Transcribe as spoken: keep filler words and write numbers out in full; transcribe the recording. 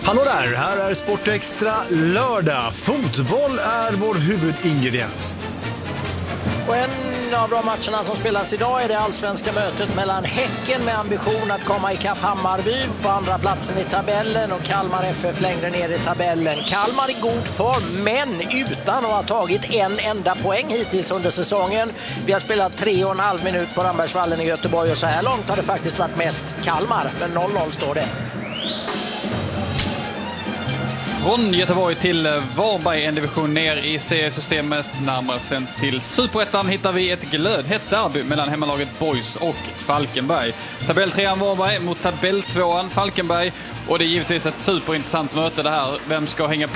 Hallå där, här är Sportextra lördag. Fotboll är vår huvudingrediens. Och en av de matcherna som spelas idag är det allsvenska mötet mellan Häcken med ambition att komma ikapp Hammarby på andra platsen i tabellen och Kalmar F F längre ner i tabellen. Kalmar i god form, men utan att ha tagit en enda poäng hittills under säsongen. Vi har spelat tre och en halv minut på Rambergsvallen i Göteborg och så här långt har det faktiskt varit mest Kalmar, men noll noll står det. Från Göteborg till Varberg, en division ner i seriesystemet. Närmare sen till Superettan hittar vi ett glödhett derby mellan hemmalaget Boys och Falkenberg. Tabelltrean Varberg mot tabelltvåan Falkenberg. Och det är givetvis ett superintressant möte det här. Vem ska hänga